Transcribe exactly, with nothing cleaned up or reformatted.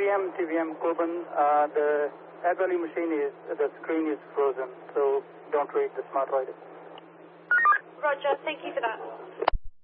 M, T V M, Coben. Uh, the add value machine is, the screen is frozen, so don't read the smart rider. Roger, thank you for that.